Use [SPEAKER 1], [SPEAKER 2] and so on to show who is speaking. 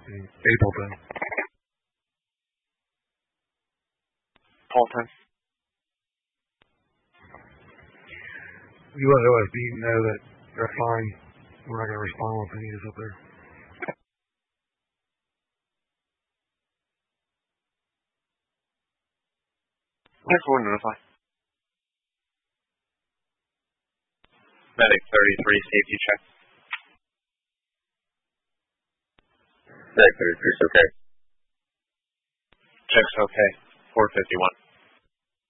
[SPEAKER 1] Ableton.
[SPEAKER 2] Paulton.
[SPEAKER 1] You let OSB know that they're fine. We're not going to respond once they need us up there.
[SPEAKER 2] Thanks for notify.
[SPEAKER 3] Medic 33, safety check.
[SPEAKER 4] Medic 33 is okay.
[SPEAKER 3] Check's okay. 451.